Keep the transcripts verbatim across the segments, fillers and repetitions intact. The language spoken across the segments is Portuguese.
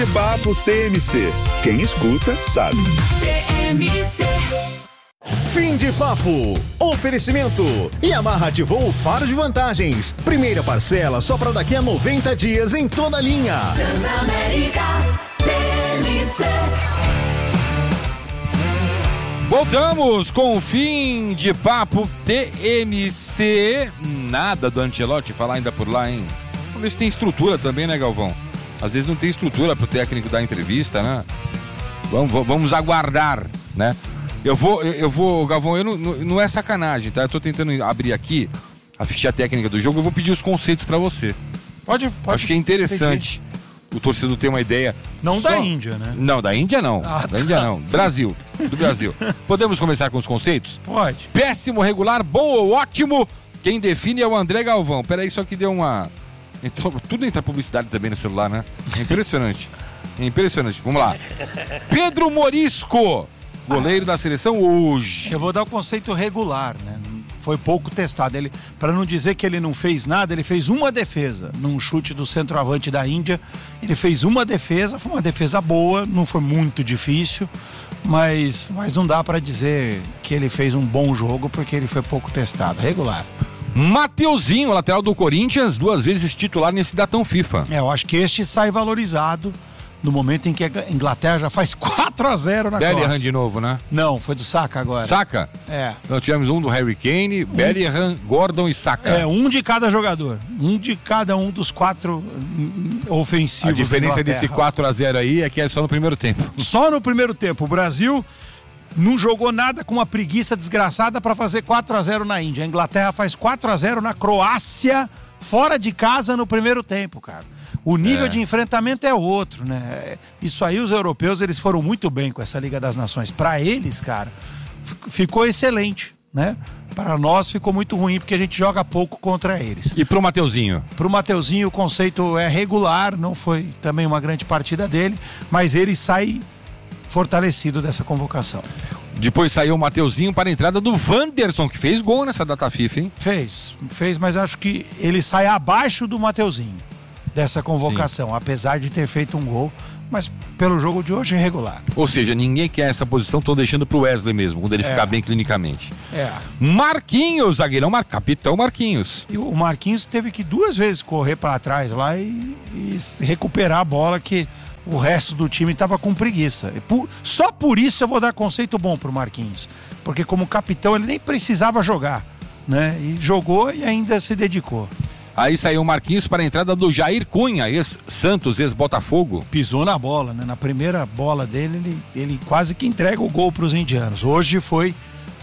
Papo T M C. Quem escuta, sabe. T M C. Fim de papo. Oferecimento. Yamaha ativou o faro de vantagens. Primeira parcela só para daqui a noventa dias em toda a linha. Transamérica T M C. Voltamos com o Fim de Papo T M C. Nada do Ancelotti falar ainda por lá, hein? Vamos ver se tem estrutura também, né, Galvão? Às vezes não tem estrutura pro técnico dar entrevista, né? Vamos, vamos aguardar, né? Eu vou, eu vou, Galvão, eu não, não é sacanagem, tá? Eu tô tentando abrir aqui a ficha técnica do jogo, eu vou pedir os conceitos pra você. Pode, pode. Acho que é interessante o torcedor ter uma ideia. Não só... da Índia, né? Não, da Índia não. Ah, da Índia não. Brasil. Do Brasil. Podemos começar com os conceitos? Pode. Péssimo, regular, bom ou ótimo? Quem define é o André Galvão. Peraí, só que deu uma... Entrou... Tudo entra publicidade também no celular, né? É impressionante. É impressionante. Vamos lá. Pedro Morisco, goleiro da seleção hoje. Eu vou dar o conceito regular, né? Foi pouco testado. Ele, para não dizer que ele não fez nada, ele fez uma defesa. Num chute do centroavante da Índia, ele fez uma defesa, foi uma defesa boa, não foi muito difícil, mas, mas não dá para dizer que ele fez um bom jogo porque ele foi pouco testado. Regular. Mateuzinho, lateral do Corinthians, duas vezes titular nesse datão FIFA. É, eu acho que este sai valorizado no momento em que a Inglaterra já faz quatro a zero na Croácia. Bellingham de novo, né? Não, foi do Saka agora. Saka? É. Nós tivemos um do Harry Kane, um... Bellingham, Gordon e Saka. É, um de cada jogador. Um de cada um dos quatro ofensivos. A diferença desse quatro a zero aí é que é só no primeiro tempo. Só no primeiro tempo. O Brasil não jogou nada com uma preguiça desgraçada para fazer quatro a zero na Índia. A Inglaterra faz quatro a zero na Croácia, fora de casa no primeiro tempo, cara. O nível é. de enfrentamento é outro, né? Isso aí os europeus, eles foram muito bem com essa Liga das Nações. Para eles, cara, ficou excelente, né? Para nós ficou muito ruim porque a gente joga pouco contra eles. E pro Mateuzinho? Pro Mateuzinho o conceito é regular, não foi também uma grande partida dele, mas ele sai fortalecido dessa convocação. Depois saiu o Mateuzinho para a entrada do Wanderson, que fez gol nessa data FIFA, hein? Fez, fez, mas acho que ele sai abaixo do Mateuzinho dessa convocação, sim, apesar de ter feito um gol, mas pelo jogo de hoje é irregular. Ou seja, ninguém quer essa posição, tô deixando pro Wesley mesmo, quando ele é. ficar bem clinicamente. É. Marquinhos, zagueirão, Mar... capitão Marquinhos. E o Marquinhos teve que duas vezes correr para trás lá e, e recuperar a bola que o resto do time estava com preguiça. Por... Só por isso eu vou dar conceito bom pro Marquinhos, porque como capitão ele nem precisava jogar, né? E jogou e ainda se dedicou. Aí saiu o Marquinhos para a entrada do Jair Cunha, ex-Santos, ex-Botafogo. Pisou na bola, né? Na primeira bola dele, ele, ele quase que entrega o gol para os indianos. Hoje foi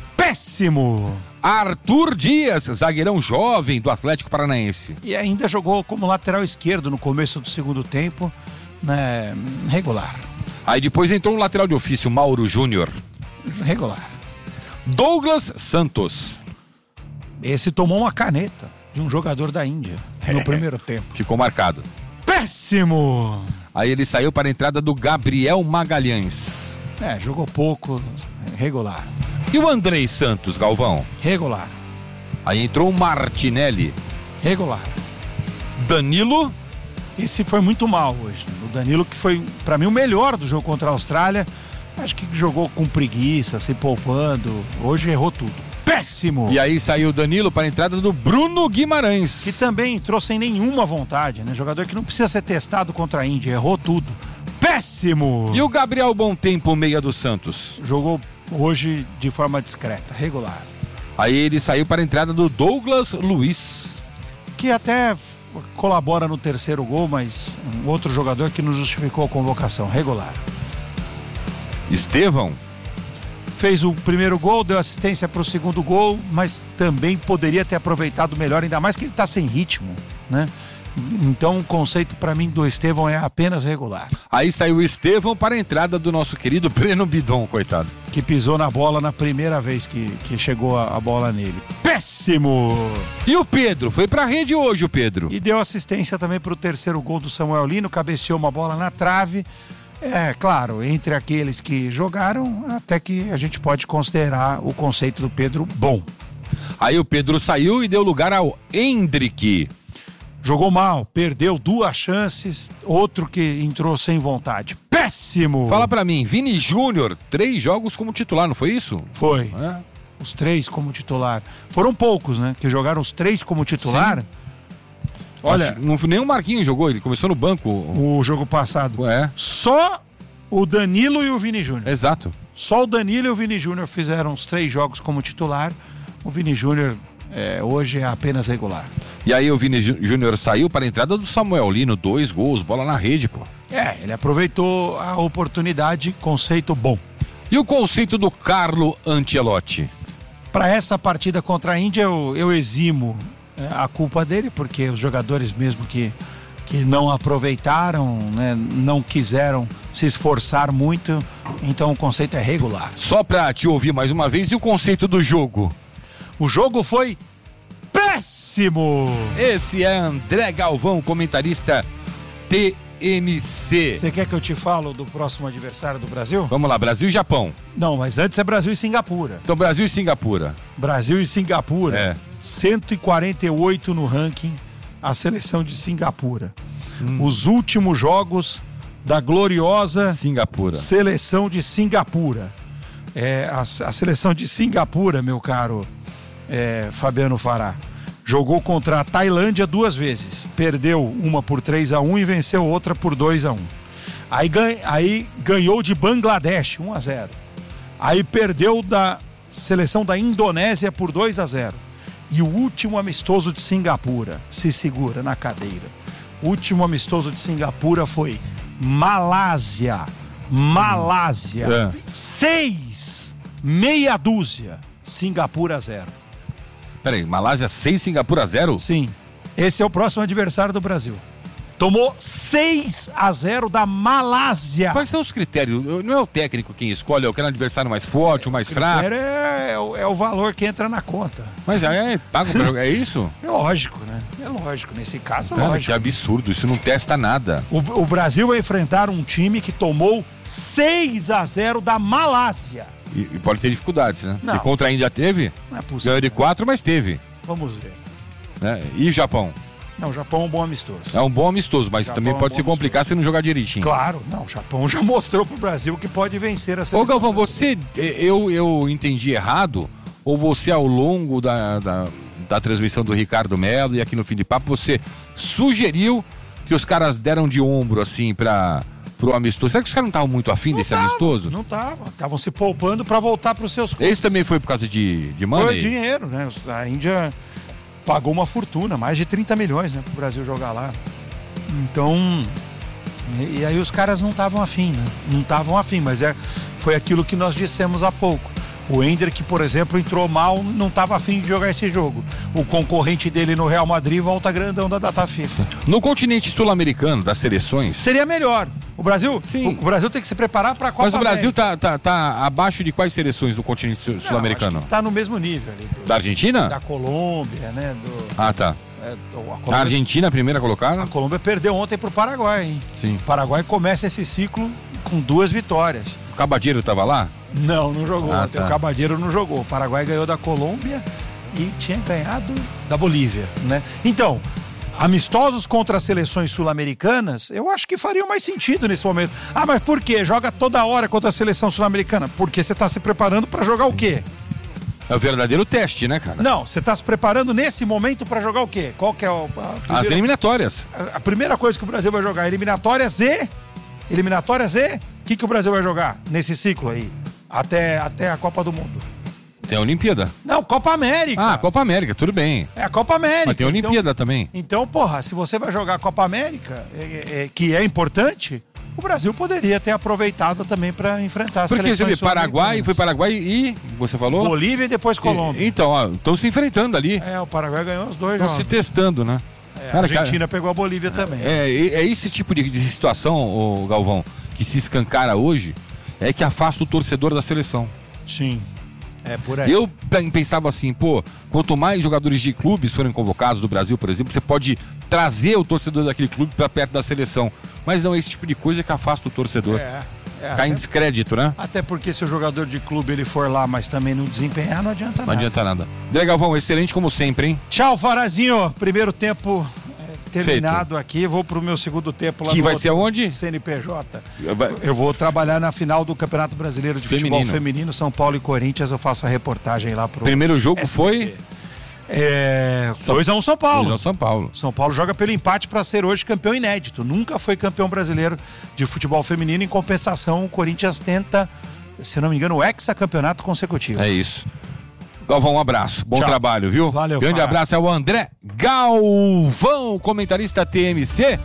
péssimo. Arthur Dias, zagueirão jovem do Atlético Paranaense. E ainda jogou como lateral esquerdo no começo do segundo tempo, né? Regular. Aí depois entrou um lateral de ofício, Mauro Júnior. Regular. Douglas Santos. Esse tomou uma caneta de um jogador da Índia no primeiro tempo. Ficou marcado. Péssimo! Aí ele saiu para a entrada do Gabriel Magalhães. É, jogou pouco, regular. E o Andrei Santos, Galvão? Regular. Aí entrou o Martinelli. Regular. Danilo? Esse foi muito mal hoje. O Danilo, que foi, para mim, o melhor do jogo contra a Austrália. Acho que jogou com preguiça, se poupando. Hoje errou tudo. Péssimo! E aí saiu o Danilo para a entrada do Bruno Guimarães. Que também entrou sem nenhuma vontade, né? Jogador que não precisa ser testado contra a Índia, errou tudo. Péssimo! E o Gabriel Bom Tempo, meia do Santos? Jogou hoje de forma discreta, regular. Aí ele saiu para a entrada do Douglas Luiz. Que até colabora no terceiro gol, mas um outro jogador que não justificou a convocação, regular. Estevão? Fez o primeiro gol, deu assistência para o segundo gol, mas também poderia ter aproveitado melhor, ainda mais que ele está sem ritmo, né? Então o conceito para mim do Estevão é apenas regular. Aí saiu o Estevão para a entrada do nosso querido Breno Bidon, coitado. Que pisou na bola na primeira vez que, que chegou a, a bola nele. Péssimo! E o Pedro? Foi para a rede hoje o Pedro. E deu assistência também para o terceiro gol do Samuel Lino, cabeceou uma bola na trave. É, claro, entre aqueles que jogaram, até que a gente pode considerar o conceito do Pedro bom. Aí o Pedro saiu e deu lugar ao Endrick. Jogou mal, perdeu duas chances, outro que entrou sem vontade. Péssimo! Fala pra mim, Vini Júnior, três jogos como titular, não foi isso? Foi. É. Os três como titular. Foram poucos, né? Que jogaram os três como titular. Sim. Olha, Acho, não, nem o Marquinhos jogou, ele começou no banco. o jogo passado. É, Só o Danilo e o Vini Júnior. exato. Só o Danilo e o Vini Júnior fizeram os três jogos como titular. O Vini Júnior é, hoje é apenas regular. E aí o Vini Jú- Júnior saiu para a entrada do Samuel Lino, dois gols, bola na rede, pô. É, ele aproveitou a oportunidade, conceito bom. E o conceito do Carlo Ancelotti? Para essa partida contra a Índia, eu, eu eximo é, a culpa dele, porque os jogadores mesmo que, que não aproveitaram, né, não quiseram se esforçar muito, então o conceito é regular. Só pra te ouvir mais uma vez, e o conceito do jogo? O jogo foi péssimo! Esse é André Galvão, comentarista T M C. Você quer que eu te falo do próximo adversário do Brasil? Vamos lá, Brasil e Japão. Não, mas antes é Brasil e Singapura. Então, Brasil e Singapura. Brasil e Singapura. É. cento e quarenta e oito no ranking, a seleção de Singapura. Hum. Os últimos jogos da gloriosa Singapura. seleção de Singapura. É, a, a seleção de Singapura, meu caro é, Fabiano Fará, jogou contra a Tailândia duas vezes. Perdeu uma por três a um e venceu outra por dois a um. Aí, ganha, aí ganhou de Bangladesh um a zero. Aí perdeu da seleção da Indonésia por dois a zero. E o último amistoso de Singapura, se segura na cadeira. O último amistoso de Singapura foi Malásia. Malásia. É. Seis. Meia dúzia. Singapura zero. Peraí, Malásia seis, Singapura zero? Sim. Esse é o próximo adversário do Brasil. Tomou seis a zero da Malásia. Quais são os critérios? Não é o técnico quem escolhe, é o que é o adversário mais forte, o mais fraco? É, é, o- é o valor que entra na conta. Mas é, é pago pra jogar, é isso? É lógico, né? É lógico. Nesse caso, é Cara, que lógico. absurdo, isso não testa nada. O, o Brasil vai enfrentar um time que tomou seis a zero da Malásia. E, e pode ter dificuldades, né? Não. E contra a Índia teve, Não é possível. ganhou de quatro, mas teve. Vamos ver. Né? E o Japão? Não, o Japão é um bom amistoso. É um bom amistoso, mas Japão também é um pode bom se complicar se não jogar direitinho. Claro, não, o Japão já mostrou pro Brasil que pode vencer a seleção. Ô Galvão, você, eu, eu entendi errado, ou você ao longo da, da, da transmissão do Ricardo Melo e aqui no Fim de Papo, você sugeriu que os caras deram de ombro assim para pro amistoso. Será que os caras não estavam muito afim desse tava, amistoso? Não estavam, estavam se poupando para voltar para os seus clubes. Esse também foi por causa de, de money? Foi dinheiro, né? A Índia pagou uma fortuna, mais de trinta milhões, né, pro Brasil jogar lá. Então, e, e aí os caras não estavam afim, né? Não estavam afim, mas é, foi aquilo que nós dissemos há pouco. O Hendrick, por exemplo, entrou mal, não estava afim de jogar esse jogo. O concorrente dele no Real Madrid volta grandão da data FIFA. No continente sul-americano, das seleções, Seria melhor. O Brasil, Sim. o Brasil tem que se preparar para a Copa mas o Brasil América. tá, tá, tá abaixo de quais seleções do continente sul- sul-americano? Está no mesmo nível ali. do- Da Argentina? Da Colômbia, né? Do, Ah, tá. é, do- a A Colômbia, Argentina, a primeira colocada? a Colômbia perdeu ontem pro Paraguai, hein? Sim. O Paraguai começa esse ciclo com duas vitórias. O Cabadeiro tava lá? Não, não jogou. Ah, ontem. tá. O Cabadeiro não jogou. O Paraguai ganhou da Colômbia e tinha ganhado da Bolívia, né? Então, amistosos contra as seleções sul-americanas, eu acho que fariam mais sentido nesse momento. Ah, mas por quê? Joga toda hora contra a seleção sul-americana? Porque você está se preparando para jogar o quê? É o verdadeiro teste, né, cara? Não, você está se preparando nesse momento para jogar o quê? Qual que é o, a, As primeira, eliminatórias. a- a primeira coisa que o Brasil vai jogar? Eliminatórias e... Eliminatórias e... O que, que o Brasil vai jogar nesse ciclo aí? Até, até a Copa do Mundo. Tem a Olimpíada. Não, Copa América. Ah, Copa América, tudo bem. É a Copa América. Mas tem a Então- Olimpíada também. Então, porra, se você vai jogar a Copa América, é- é- que é importante, o Brasil poderia ter aproveitado também para enfrentar as Porque você vê, seleções Paraguai, foi sul-americanas. Paraguai e, você falou? Bolívia e depois Colômbia. E- Então, ó, estão se enfrentando ali. É, o Paraguai ganhou os dois Estão jogos. se testando, né? É, a Cara, Argentina cara, pegou a Bolívia também. É, é esse tipo de, de situação, ô, Galvão, que se escancara hoje, é que afasta o torcedor da seleção. Sim. É por aí. Eu pe- pensava assim, pô, quanto mais jogadores de clubes forem convocados do Brasil, por exemplo, você pode trazer o torcedor daquele clube para perto da seleção. Mas não é esse tipo de coisa que afasta o torcedor. É, é, Cai em até, descrédito, né? até porque se o jogador de clube ele for lá, mas também não desempenhar, não adianta Não nada. adianta nada. André Galvão, excelente como sempre, hein? Tchau, Farazinho. Primeiro tempo é, terminado Feito. aqui, vou pro meu segundo tempo lá que no vai ser aonde? C N P J. Vai... Eu vou trabalhar na final do Campeonato Brasileiro de feminino. Futebol Feminino, São Paulo e Corinthians. Eu faço a reportagem lá pro Primeiro jogo S B T. foi... É... dois a um São Paulo. dois a um São Paulo. São Paulo joga pelo empate para ser hoje campeão inédito. Nunca foi campeão brasileiro de futebol feminino. Em compensação, o Corinthians tenta, se não me engano, o hexacampeonato consecutivo. É isso. Galvão, um abraço. Bom Tchau. trabalho, viu? Valeu, Grande Fara. abraço ao André Galvão, comentarista T M C.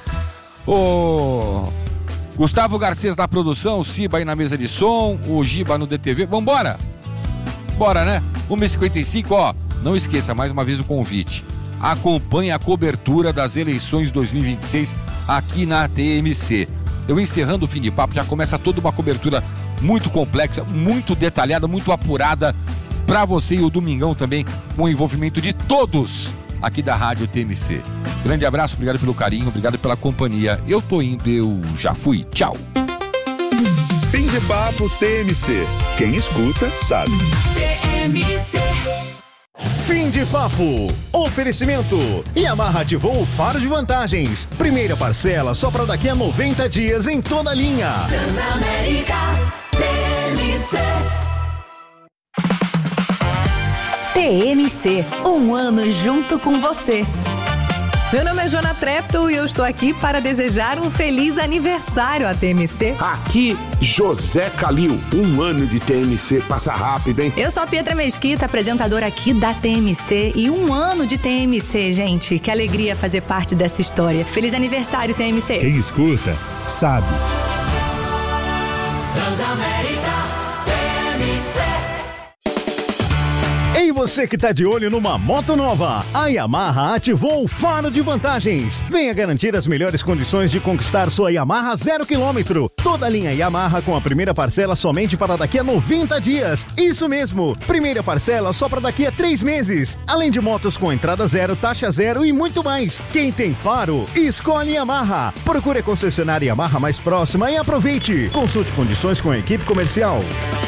O Gustavo Garcês na produção, o Ciba aí na mesa de som, o Giba no D T V. Vambora? Bora, né? uma e cinquenta e cinco, ó. Não esqueça, mais uma vez o convite. Acompanhe a cobertura das eleições dois mil e vinte e seis aqui na T M C. Eu encerrando o fim de papo, já começa toda uma cobertura muito complexa, muito detalhada, muito apurada para você, e o Domingão também, com o envolvimento de todos aqui da Rádio T M C. Grande abraço, obrigado pelo carinho, obrigado pela companhia. Eu tô indo, eu já fui. Tchau. Fim de papo T M C. Quem escuta, sabe. T M C. Fim de papo. Oferecimento. Yamaha ativou o faro de vantagens. Primeira parcela só para daqui a noventa dias em toda a linha. Transamérica. T M C. T M C, um ano junto com você. Meu nome é Jona Trepto e eu estou aqui para desejar um feliz aniversário à T M C. Aqui, José Calil. Um ano de T M C passa rápido, hein? Eu sou a Pietra Mesquita, apresentadora aqui da T M C, e um ano de T M C, gente. Que alegria fazer parte dessa história. Feliz aniversário, T M C. Quem escuta, sabe. Transamérica. T M C. Ei, você que tá de olho numa moto nova, a Yamaha ativou o faro de vantagens. Venha garantir as melhores condições de conquistar sua Yamaha zero quilômetro. Toda a linha Yamaha com a primeira parcela somente para daqui a noventa dias. Isso mesmo, primeira parcela só para daqui a três meses. Além de motos com entrada zero, taxa zero e muito mais. Quem tem faro, escolhe Yamaha. Procure a concessionária Yamaha mais próxima e aproveite. Consulte condições com a equipe comercial.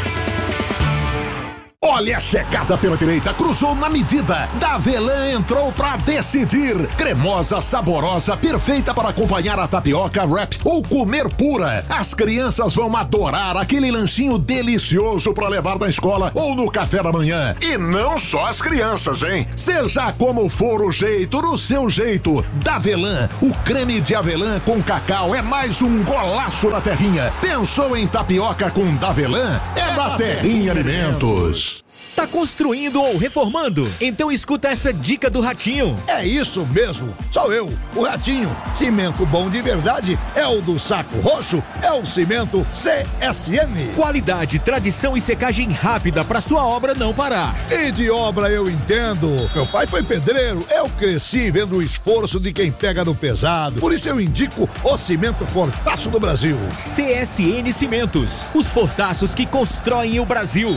Olha a chegada pela direita, cruzou na medida. Davelan entrou pra decidir. Cremosa, saborosa, perfeita para acompanhar a tapioca, wrap ou comer pura. As crianças vão adorar aquele lanchinho delicioso para levar na escola ou no café da manhã. E não só as crianças, hein? Seja como for o jeito, no seu jeito. Davelan, o creme de avelã com cacau é mais um golaço na terrinha. Pensou em tapioca com Davelan? É da Terrinha Alimentos. Tá construindo ou reformando? Então escuta essa dica do Ratinho. É isso mesmo, sou eu, o Ratinho. Cimento bom de verdade é o do Saco Roxo, é o cimento C S M. Qualidade, tradição e secagem rápida para sua obra não parar. E de obra eu entendo. Meu pai foi pedreiro, eu cresci vendo o esforço de quem pega no pesado. Por isso eu indico o cimento Fortaço do Brasil. C S N Cimentos, os fortaços que constroem o Brasil.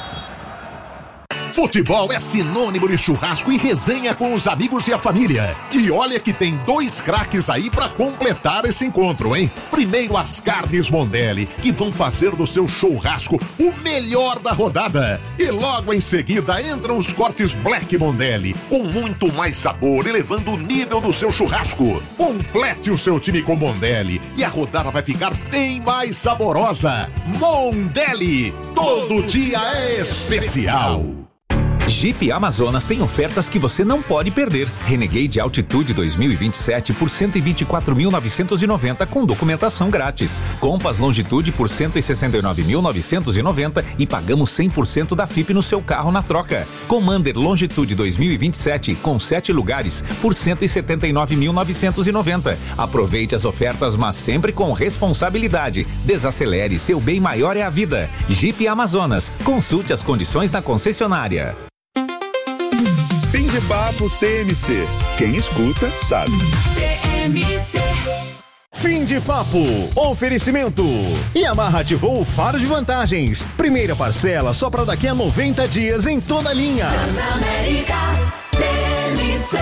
Futebol é sinônimo de churrasco e resenha com os amigos e a família. E olha que tem dois craques aí pra completar esse encontro, hein? Primeiro, as carnes Mondelli, que vão fazer do seu churrasco o melhor da rodada. E logo em seguida entram os cortes Black Mondelli, com muito mais sabor, elevando o nível do seu churrasco. Complete o seu time com Mondelli e a rodada vai ficar bem mais saborosa. Mondelli, todo dia é especial. Jeep Amazonas tem ofertas que você não pode perder. Renegade Altitude dois mil e vinte e sete por cento e vinte e quatro mil novecentos e noventa com documentação grátis. Compass Longitude por cento e sessenta e nove mil novecentos e noventa e pagamos cem por cento da F I P no seu carro na troca. Commander Longitude dois mil e vinte e sete com sete lugares por cento e setenta e nove mil novecentos e noventa. Aproveite as ofertas, mas sempre com responsabilidade. Desacelere, seu bem maior é a vida. Jeep Amazonas. Consulte as condições na concessionária. Fim de papo T M C. Quem escuta, sabe. T M C. Fim de papo. Oferecimento. Yamaha ativou o faro de vantagens. Primeira parcela só para daqui a noventa dias em toda a linha. Transamérica. T M C.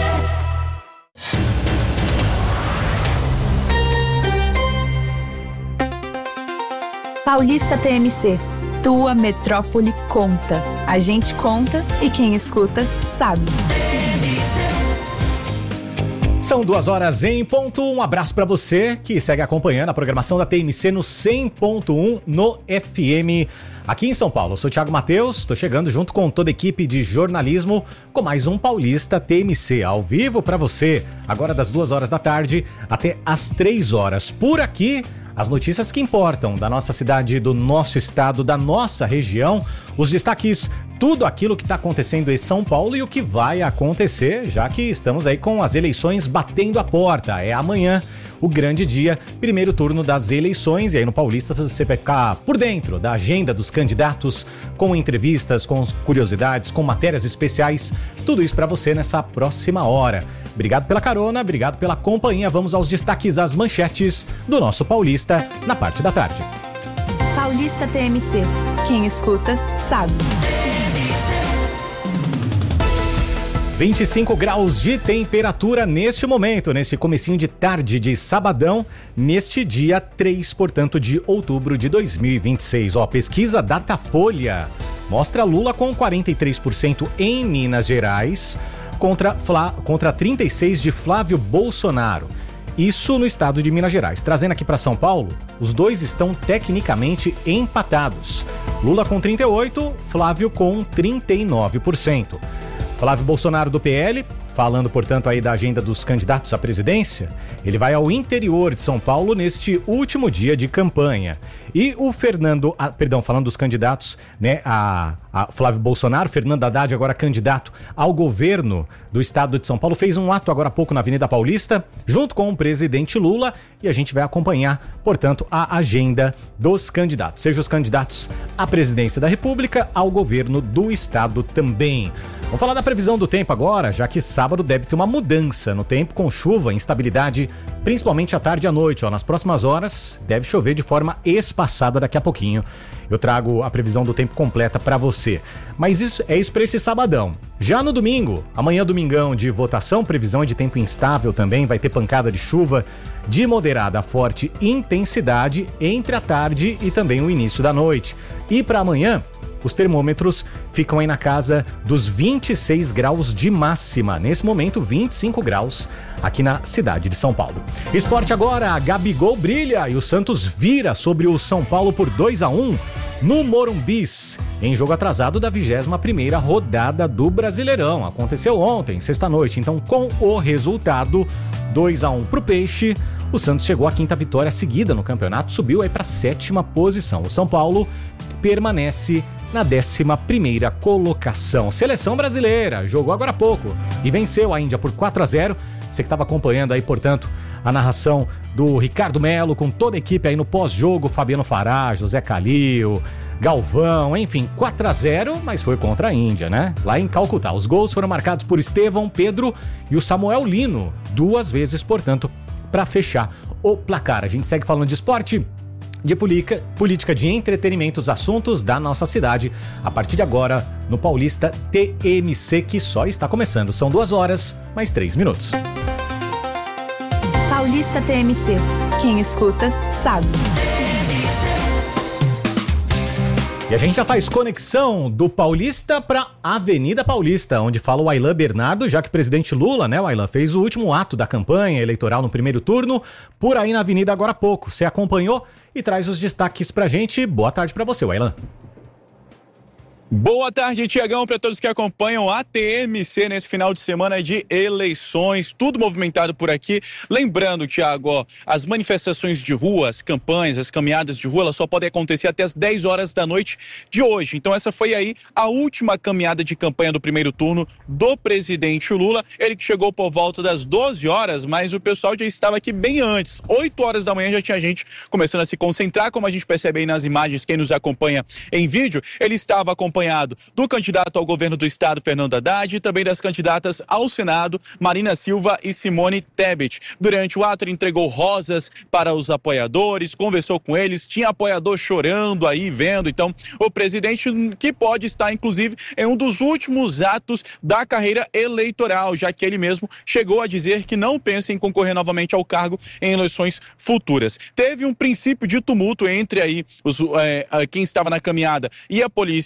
Paulista T M C. Tua metrópole conta. A gente conta e quem escuta sabe. São duas horas em ponto. Um abraço para você que segue acompanhando a programação da T M C no cem ponto um no F M aqui em São Paulo. Eu sou o Thiago Matheus, estou chegando junto com toda a equipe de jornalismo com mais um Paulista T M C ao vivo para você, agora das duas horas da tarde até as três horas. Por aqui, as notícias que importam da nossa cidade, do nosso estado, da nossa região, os destaques, tudo aquilo que está acontecendo em São Paulo e o que vai acontecer, já que estamos aí com as eleições batendo a porta. É amanhã o grande dia, primeiro turno das eleições, e aí no Paulista você vai ficar por dentro da agenda dos candidatos, com entrevistas, com curiosidades, com matérias especiais, tudo isso para você nessa próxima hora. Obrigado pela carona, obrigado pela companhia. Vamos aos destaques, às manchetes do nosso Paulista na parte da tarde. Paulista T M C. Quem escuta, sabe. vinte e cinco graus de temperatura neste momento, nesse comecinho de tarde de sabadão, neste dia três, portanto, de outubro de dois mil e vinte e seis. Ó, pesquisa Datafolha mostra Lula com quarenta e três por cento em Minas Gerais contra, Flá, contra trinta e seis por cento de Flávio Bolsonaro. Isso no estado de Minas Gerais. Trazendo aqui para São Paulo, os dois estão tecnicamente empatados. Lula com trinta e oito por cento, Flávio com trinta e nove por cento. Flávio Bolsonaro do P L, falando, portanto, aí da agenda dos candidatos à presidência, ele vai ao interior de São Paulo neste último dia de campanha. E o Fernando, ah, perdão, falando dos candidatos, né, a, a Flávio Bolsonaro, Fernando Haddad, agora candidato ao governo do estado de São Paulo, fez um ato agora há pouco na Avenida Paulista, junto com o presidente Lula, e a gente vai acompanhar, portanto, a agenda dos candidatos, seja os candidatos à presidência da República, ao governo do estado também. Vamos falar da previsão do tempo agora, já que sábado deve ter uma mudança no tempo, com chuva e instabilidade, principalmente à tarde e à noite. Ó, nas próximas horas deve chover de forma espaçada daqui a pouquinho. Eu trago a previsão do tempo completa para você. Mas isso é isso para esse sabadão. Já no domingo, amanhã domingão de votação, previsão de tempo instável também, vai ter pancada de chuva de moderada a forte intensidade entre a tarde e também o início da noite. E para amanhã, os termômetros ficam aí na casa dos vinte e seis graus de máxima. Nesse momento, vinte e cinco graus aqui na cidade de São Paulo. Esporte agora, Gabigol brilha e o Santos vira sobre o São Paulo por dois a um no Morumbis, em jogo atrasado da vigésima primeira rodada do Brasileirão. Aconteceu ontem, sexta-noite, então com o resultado dois a um pro Peixe, o Santos chegou à quinta vitória seguida no campeonato, subiu aí para a sétima posição. O São Paulo permanece na décima primeira colocação. Seleção brasileira, jogou agora há pouco e venceu a Índia por quatro a zero. Você que estava acompanhando aí, portanto, a narração do Ricardo Melo com toda a equipe aí no pós-jogo, Fabiano Fará, José Calil, Galvão, enfim, quatro a zero, mas foi contra a Índia, né? Lá em Calcutá. Os gols foram marcados por Estevão, Pedro e o Samuel Lino, duas vezes, portanto, para fechar o placar. A gente segue falando de esporte, de política, política de entretenimento, os assuntos da nossa cidade, a partir de agora, no Paulista T M C, que só está começando. São duas horas, mais três minutos. Paulista T M C. Quem escuta, sabe. E a gente já faz conexão do Paulista para Avenida Paulista, onde fala o Aylan Bernardo, já que o presidente Lula, né, o Aylan, fez o último ato da campanha eleitoral no primeiro turno, por aí na Avenida agora há pouco. Você acompanhou e traz os destaques pra gente. Boa tarde pra você, Aylan. Boa tarde, Tiagão, para todos que acompanham a T M C nesse final de semana de eleições, tudo movimentado por aqui. Lembrando, Tiago, ó, as manifestações de rua, as campanhas, as caminhadas de rua, elas só podem acontecer até as dez horas da noite de hoje. Então essa foi aí a última caminhada de campanha do primeiro turno do presidente Lula. Ele que chegou por volta das doze horas, mas o pessoal já estava aqui bem antes. oito horas da manhã já tinha gente começando a se concentrar, como a gente percebe aí nas imagens, quem nos acompanha em vídeo. Ele estava acompanhando do candidato ao governo do estado, Fernando Haddad, e também das candidatas ao Senado, Marina Silva e Simone Tebet. Durante o ato, ele entregou rosas para os apoiadores, conversou com eles, tinha apoiador chorando aí, vendo. Então, o presidente que pode estar, inclusive, em um dos últimos atos da carreira eleitoral, já que ele mesmo chegou a dizer que não pensa em concorrer novamente ao cargo em eleições futuras. Teve um princípio de tumulto entre aí os, é, quem estava na caminhada e a polícia militar,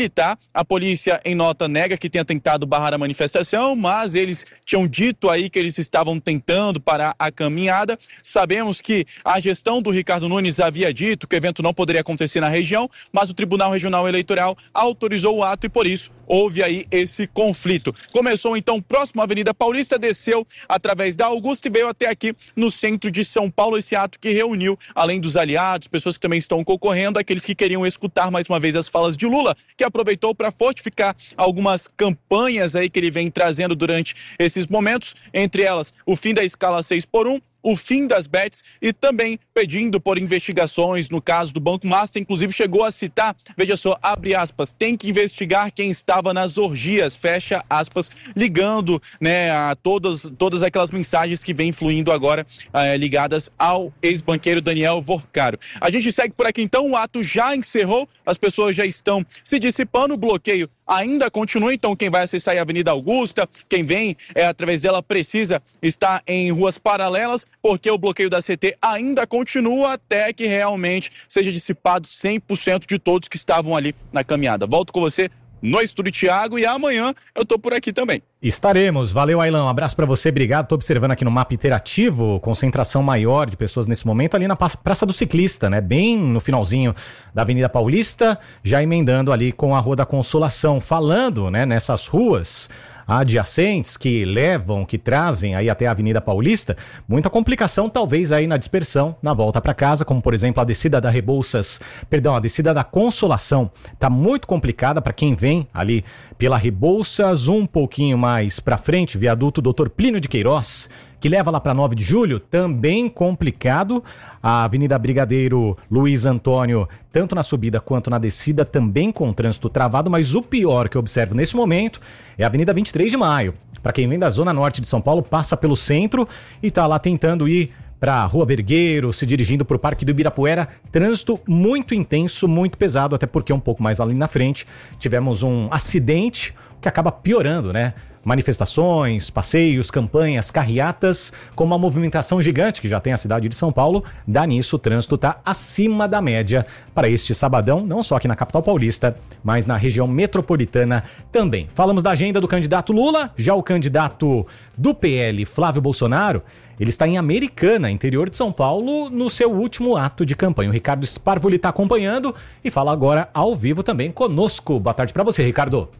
militar. A polícia, em nota, nega que tenha tentado barrar a manifestação, mas eles tinham dito aí que eles estavam tentando parar a caminhada. Sabemos que a gestão do Ricardo Nunes havia dito que o evento não poderia acontecer na região, mas o Tribunal Regional Eleitoral autorizou o ato e, por isso, houve aí esse conflito. Começou, então, próximo à Avenida Paulista, desceu através da Augusta e veio até aqui no centro de São Paulo, esse ato que reuniu, além dos aliados, pessoas que também estão concorrendo, aqueles que queriam escutar mais uma vez as falas de Lula, que aproveitou para fortificar algumas campanhas aí que ele vem trazendo durante esses momentos, entre elas o fim da escala seis por um, o fim das bets e também pedindo por investigações no caso do Banco Master, inclusive chegou a citar, veja só, abre aspas, tem que investigar quem estava nas orgias, fecha aspas, ligando, né, a todas, todas aquelas mensagens que vêm fluindo agora eh, ligadas ao ex-banqueiro Daniel Vorcaro. A gente segue por aqui então, o ato já encerrou, as pessoas já estão se dissipando, o bloqueio ainda continua, então quem vai acessar a Avenida Augusta, quem vem é, através dela precisa estar em ruas paralelas, porque o bloqueio da C T ainda continua até que realmente seja dissipado cem por cento de todos que estavam ali na caminhada. Volto com você no estúdio, Thiago, e amanhã eu tô por aqui também. Estaremos. Valeu, Ailão. Um abraço pra você, obrigado. Tô observando aqui no mapa interativo, concentração maior de pessoas nesse momento ali na Praça do Ciclista, né? Bem no finalzinho da Avenida Paulista, já emendando ali com a Rua da Consolação. Falando, né, nessas ruas adjacentes que levam, que trazem aí até a Avenida Paulista, muita complicação talvez aí na dispersão, na volta para casa, como por exemplo a descida da Rebouças, perdão, a descida da Consolação, tá muito complicada para quem vem ali pela Rebouças, um pouquinho mais para frente, viaduto doutor Plínio de Queiroz, que leva lá para nove de julho, também complicado. A Avenida Brigadeiro Luiz Antônio, tanto na subida quanto na descida, também com trânsito travado, mas o pior que eu observo nesse momento é a Avenida vinte e três de maio. Para quem vem da zona norte de São Paulo, passa pelo centro e tá lá tentando ir para a Rua Vergueiro, se dirigindo para o Parque do Ibirapuera, trânsito muito intenso, muito pesado, até porque um pouco mais ali na frente tivemos um acidente que acaba piorando, né? Manifestações, passeios, campanhas, carreatas, com uma movimentação gigante que já tem a cidade de São Paulo, dá nisso, o trânsito está acima da média para este sabadão, não só aqui na capital paulista, mas na região metropolitana também. Falamos da agenda do candidato Lula, já o candidato do P L, Flávio Bolsonaro, ele está em Americana, interior de São Paulo, no seu último ato de campanha. O Ricardo Sparvoli está acompanhando e fala agora ao vivo também conosco. Boa tarde para você, Ricardo.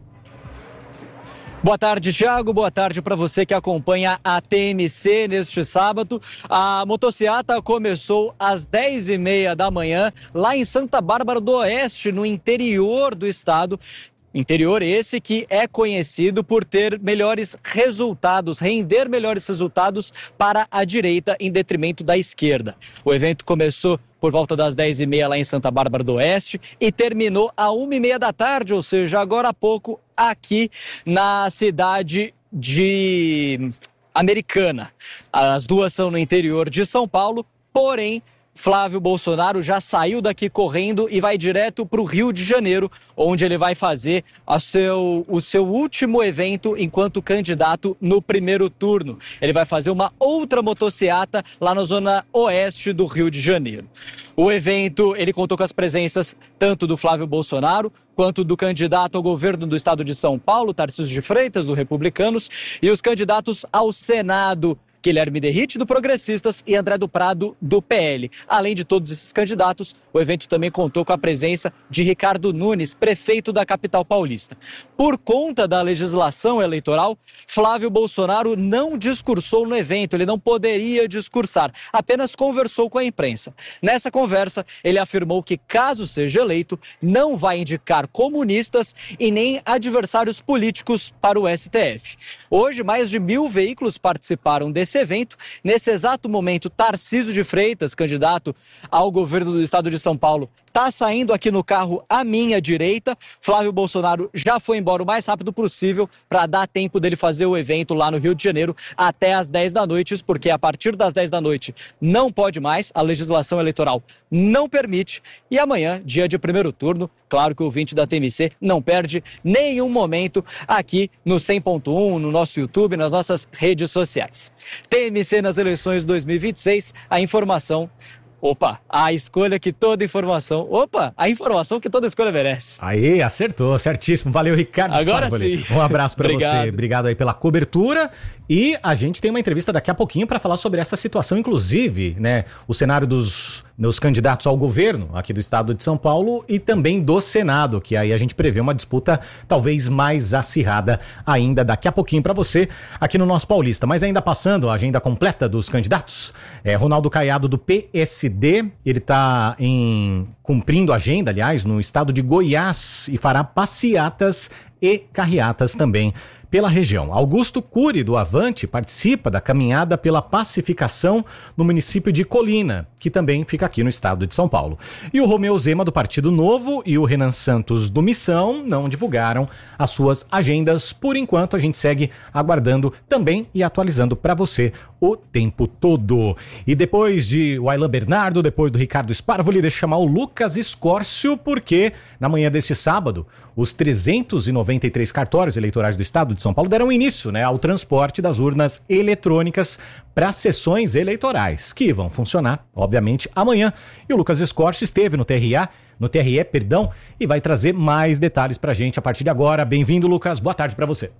Boa tarde, Thiago. Boa tarde para você que acompanha a T M C neste sábado. A motociata começou às dez e meia da manhã, lá em Santa Bárbara do Oeste, no interior do estado. Interior esse que é conhecido por ter melhores resultados, render melhores resultados para a direita em detrimento da esquerda. O evento começou por volta das dez e meia lá em Santa Bárbara do Oeste e terminou à uma e meia da tarde, ou seja, agora há pouco aqui na cidade de Americana. As duas são no interior de São Paulo, porém Flávio Bolsonaro já saiu daqui correndo e vai direto para o Rio de Janeiro, onde ele vai fazer a seu, o seu último evento enquanto candidato no primeiro turno. Ele vai fazer uma outra motociata lá na zona oeste do Rio de Janeiro. O evento, ele contou com as presenças tanto do Flávio Bolsonaro quanto do candidato ao governo do estado de São Paulo, Tarcísio de Freitas, do Republicanos, e os candidatos ao Senado, Guilherme Derrite, do Progressistas, e André do Prado, do P L. Além de todos esses candidatos, o evento também contou com a presença de Ricardo Nunes, prefeito da capital paulista. Por conta da legislação eleitoral, Flávio Bolsonaro não discursou no evento, ele não poderia discursar, apenas conversou com a imprensa. Nessa conversa, ele afirmou que, caso seja eleito, não vai indicar comunistas e nem adversários políticos para o S T F. Hoje, mais de mil veículos participaram desse evento. Nesse exato momento, Tarcísio de Freitas, candidato ao governo do estado de São Paulo, está saindo aqui no carro à minha direita. Flávio Bolsonaro já foi embora o mais rápido possível para dar tempo dele fazer o evento lá no Rio de Janeiro até às dez da noite, porque a partir das dez da noite não pode mais, a legislação eleitoral não permite. E amanhã, dia de primeiro turno, claro que o ouvinte da T M C não perde nenhum momento aqui no cem ponto um, no nosso YouTube, nas nossas redes sociais. T M C nas eleições dois mil e vinte e seis, a informação Opa, a escolha que toda informação... Opa, a informação que toda escolha merece. Aí, acertou, certíssimo. Valeu, Ricardo Agora Sparvoli. sim. Um abraço pra Obrigado. você. Obrigado aí pela cobertura. E a gente tem uma entrevista daqui a pouquinho para falar sobre essa situação, inclusive, né, o cenário dos, dos candidatos ao governo aqui do estado de São Paulo e também do Senado, que aí a gente prevê uma disputa talvez mais acirrada ainda daqui a pouquinho para você aqui no nosso Paulista. Mas ainda passando a agenda completa dos candidatos, é, Ronaldo Caiado do P S D, ele está em cumprindo a agenda, aliás, no estado de Goiás e fará passeatas e carreatas também pela região. Augusto Cury, do Avante, participa da caminhada pela pacificação no município de Colina, que também fica aqui no estado de São Paulo. E o Romeu Zema, do Partido Novo, e o Renan Santos, do Missão, não divulgaram as suas agendas. Por enquanto, a gente segue aguardando também e atualizando para você o tempo todo. E depois de Wailan Bernardo, depois do Ricardo Sparvoli, deixa eu chamar o Lucas Escórcio, porque na manhã deste sábado, os trezentos e noventa e três cartórios eleitorais do estado de São Paulo deram início, né, ao transporte das urnas eletrônicas para sessões eleitorais, que vão funcionar, obviamente, amanhã. E o Lucas Escórcio esteve no T R A, no T R E, perdão, e vai trazer mais detalhes para a gente a partir de agora. Bem-vindo, Lucas. Boa tarde para você.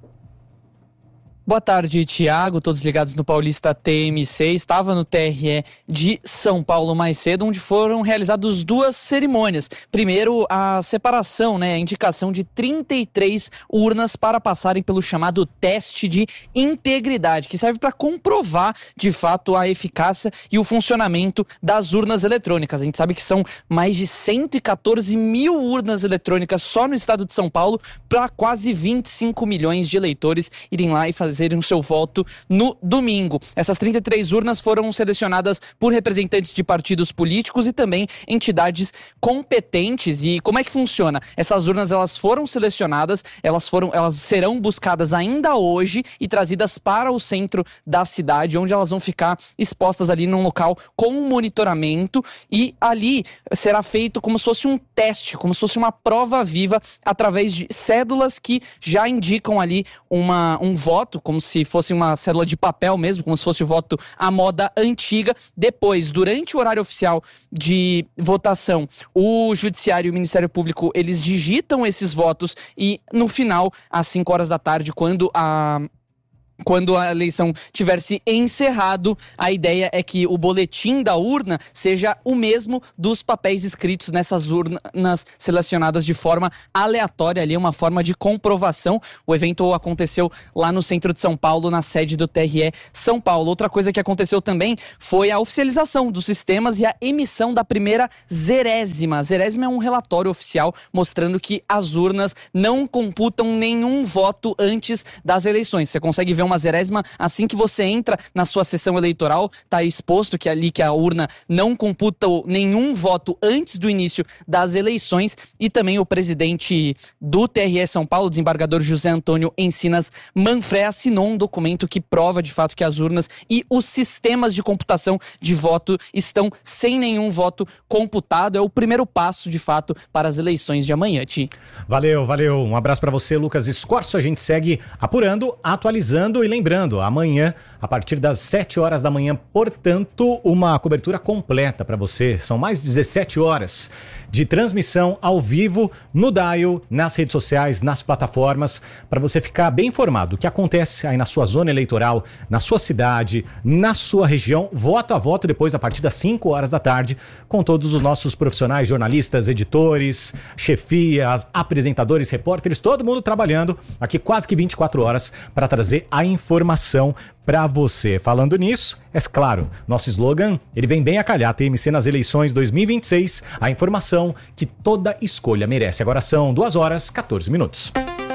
Boa tarde, Tiago, todos ligados no Paulista T M C. Estava no T R E de São Paulo mais cedo, onde foram realizadas duas cerimônias. Primeiro, a separação, né, a indicação de trinta e três urnas para passarem pelo chamado teste de integridade, que serve para comprovar, de fato, a eficácia e o funcionamento das urnas eletrônicas. A gente sabe que são mais de cento e quatorze mil urnas eletrônicas só no estado de São Paulo, para quase vinte e cinco milhões de eleitores irem lá e fazer fazerem o seu voto no domingo. Essas trinta e três urnas foram selecionadas por representantes de partidos políticos e também entidades competentes. E como é que funciona? Essas urnas, elas foram selecionadas, elas foram, elas serão buscadas ainda hoje e trazidas para o centro da cidade, onde elas vão ficar expostas ali num local com monitoramento, e ali será feito como se fosse um teste, como se fosse uma prova viva através de cédulas que já indicam ali uma, um voto, como se fosse uma cédula de papel mesmo, como se fosse o voto à moda antiga. Depois, durante o horário oficial de votação, o Judiciário e o Ministério Público, eles digitam esses votos e no final, às cinco horas da tarde, quando a... Quando a eleição tiver se encerrado, a ideia é que o boletim da urna seja o mesmo dos papéis escritos nessas urnas selecionadas de forma aleatória, ali uma forma de comprovação. O evento aconteceu lá no centro de São Paulo, na sede do T R E São Paulo. Outra coisa que aconteceu também foi a oficialização dos sistemas e a emissão da primeira zerésima. A zerésima é um relatório oficial mostrando que as urnas não computam nenhum voto antes das eleições. Você consegue ver uma zerésima assim que você entra na sua sessão eleitoral, está exposto que ali que a urna não computa nenhum voto antes do início das eleições. E também o presidente do T R E São Paulo, o desembargador José Antônio Encinas Manfré, assinou um documento que prova de fato que as urnas e os sistemas de computação de voto estão sem nenhum voto computado. É o primeiro passo de fato para as eleições de amanhã, Ti. Valeu, valeu. Um abraço para você, Lucas Escórcio. A gente segue apurando, atualizando e lembrando, amanhã, a partir das sete horas da manhã, portanto, uma cobertura completa para você. São mais de dezessete horas de transmissão ao vivo no Dial, nas redes sociais, nas plataformas, para você ficar bem informado do que acontece aí na sua zona eleitoral, na sua cidade, na sua região, voto a voto, depois a partir das cinco horas da tarde, com todos os nossos profissionais, jornalistas, editores, chefias, apresentadores, repórteres, todo mundo trabalhando aqui quase que vinte e quatro horas para trazer a informação para você. Falando nisso, é claro, nosso slogan, ele vem bem a calhar, T M C nas eleições dois mil e vinte e seis, a informação que toda escolha merece. Agora são duas horas e quatorze minutos.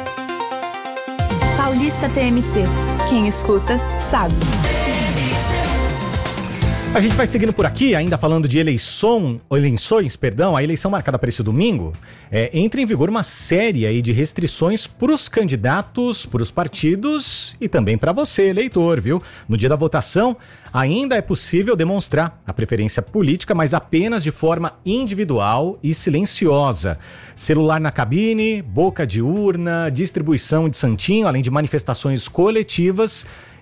Paulista T M C, quem escuta sabe. A gente vai seguindo por aqui, ainda falando de eleição, eleições, perdão, a eleição marcada para esse domingo, é, entra em vigor uma série aí de restrições para os candidatos, para os partidos e também para você, eleitor, viu? No dia da votação, ainda é possível demonstrar a preferência política, mas apenas de forma individual e silenciosa. Celular na cabine, boca de urna, distribuição de santinho, além de manifestações coletivas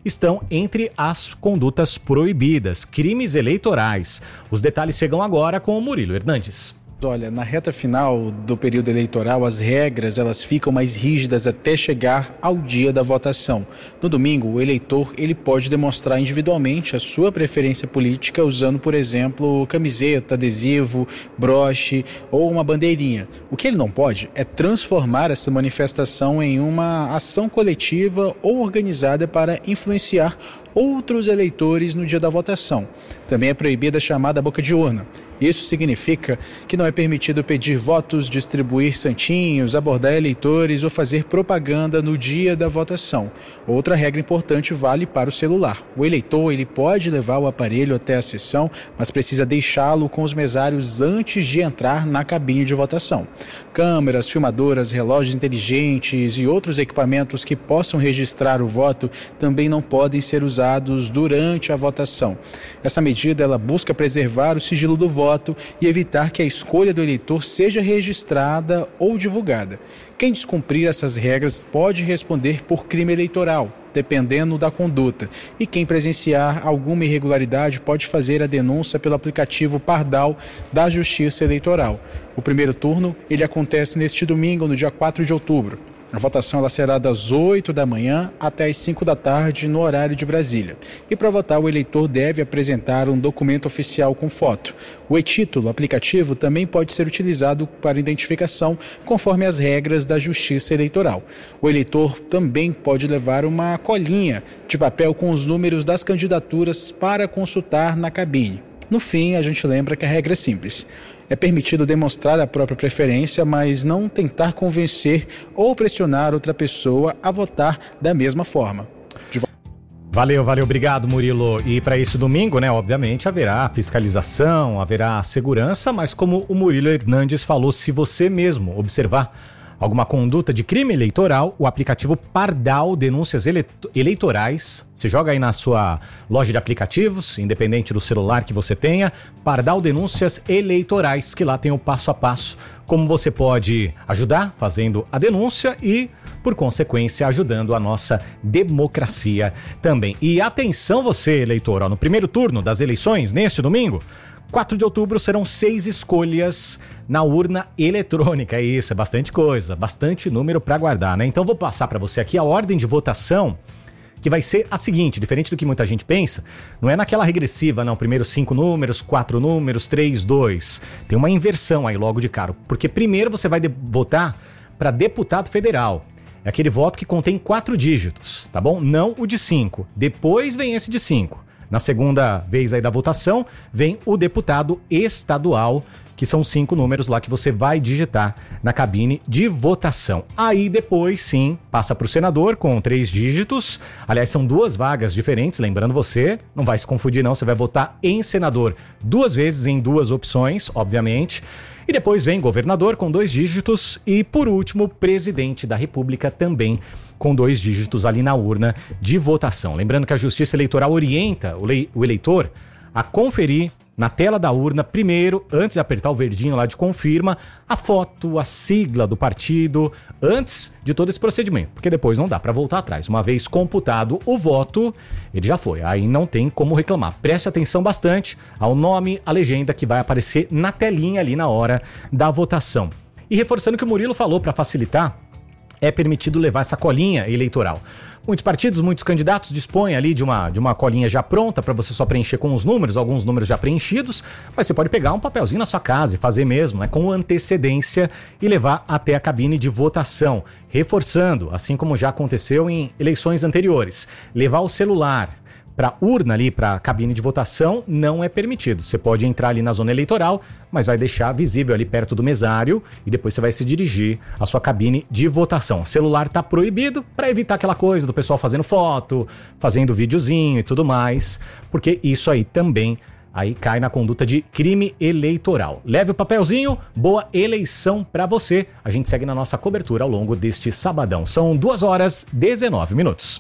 estão entre as condutas proibidas, crimes eleitorais. Os detalhes chegam agora com o Murilo Hernandes. Olha, na reta final do período eleitoral, as regras elas ficam mais rígidas até chegar ao dia da votação. No domingo, o eleitor ele pode demonstrar individualmente a sua preferência política usando, por exemplo, camiseta, adesivo, broche ou uma bandeirinha. O que ele não pode é transformar essa manifestação em uma ação coletiva ou organizada para influenciar outros eleitores no dia da votação. Também é proibida a chamada boca de urna. Isso significa que não é permitido pedir votos, distribuir santinhos, abordar eleitores ou fazer propaganda no dia da votação. Outra regra importante vale para o celular. O eleitor ele pode levar o aparelho até a sessão, mas precisa deixá-lo com os mesários antes de entrar na cabine de votação. Câmeras, filmadoras, relógios inteligentes e outros equipamentos que possam registrar o voto também não podem ser usados durante a votação. Essa medida ela busca preservar o sigilo do voto e evitar que a escolha do eleitor seja registrada ou divulgada. Quem descumprir essas regras pode responder por crime eleitoral, dependendo da conduta. E quem presenciar alguma irregularidade pode fazer a denúncia pelo aplicativo Pardal da Justiça Eleitoral. O primeiro turno ele acontece neste domingo, no dia quatro de outubro. A votação ela será das oito da manhã até as cinco da tarde no horário de Brasília. E para votar, o eleitor deve apresentar um documento oficial com foto. O e-título aplicativo também pode ser utilizado para identificação, conforme as regras da Justiça Eleitoral. O eleitor também pode levar uma colinha de papel com os números das candidaturas para consultar na cabine. No fim, a gente lembra que a regra é simples. É permitido demonstrar a própria preferência, mas não tentar convencer ou pressionar outra pessoa a votar da mesma forma. De... Valeu, valeu, obrigado, Murilo. E para esse domingo, né, obviamente haverá fiscalização, haverá segurança, mas como o Murilo Hernandes falou, se você mesmo observar alguma conduta de crime eleitoral, o aplicativo Pardal Denúncias Ele- Eleitorais, você joga aí na sua loja de aplicativos, independente do celular que você tenha, Pardal Denúncias Eleitorais, que lá tem o passo a passo, como você pode ajudar fazendo a denúncia e, por consequência, ajudando a nossa democracia também. E atenção você, eleitor, ó, no primeiro turno das eleições, neste domingo, quatro de outubro, serão seis escolhas na urna eletrônica. Isso, é bastante coisa, bastante número para guardar, né? Então vou passar para você aqui a ordem de votação, que vai ser a seguinte, diferente do que muita gente pensa, não é naquela regressiva, não, primeiro cinco números, quatro números, três, dois. Tem uma inversão aí logo de cara, porque primeiro você vai de- votar para deputado federal. É aquele voto que contém quatro dígitos, tá bom? Não o de cinco. Depois vem esse de cinco. Na segunda vez aí da votação, vem o deputado estadual, que são cinco números lá que você vai digitar na cabine de votação. Aí depois, sim, passa para o senador com três dígitos. Aliás, são duas vagas diferentes, lembrando você, não vai se confundir não, você vai votar em senador duas vezes em duas opções, obviamente. E depois vem governador com dois dígitos e, por último, presidente da República também com dois dígitos ali na urna de votação. Lembrando que a Justiça Eleitoral orienta o, le- o eleitor a conferir na tela da urna, primeiro, antes de apertar o verdinho lá de confirma, a foto, a sigla do partido, antes de todo esse procedimento, porque depois não dá para voltar atrás. Uma vez computado o voto, ele já foi, aí não tem como reclamar. Preste atenção bastante ao nome, a legenda que vai aparecer na telinha ali na hora da votação. E reforçando o que o Murilo falou, para facilitar, é permitido levar essa colinha eleitoral. Muitos partidos, muitos candidatos dispõem ali de uma, de uma colinha já pronta para você só preencher com os números, alguns números já preenchidos, mas você pode pegar um papelzinho na sua casa e fazer mesmo, né, com antecedência e levar até a cabine de votação. Reforçando, assim como já aconteceu em eleições anteriores, levar o celular para urna ali, para cabine de votação, não é permitido. Você pode entrar ali na zona eleitoral, mas vai deixar visível ali perto do mesário e depois você vai se dirigir à sua cabine de votação. O celular tá proibido para evitar aquela coisa do pessoal fazendo foto, fazendo videozinho e tudo mais, porque isso aí também aí cai na conduta de crime eleitoral. Leve o papelzinho, boa eleição para você. A gente segue na nossa cobertura ao longo deste sabadão. São duas horas e dezenove minutos.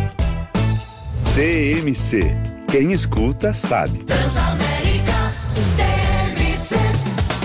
T M C. Quem escuta sabe. Transamérica T M C.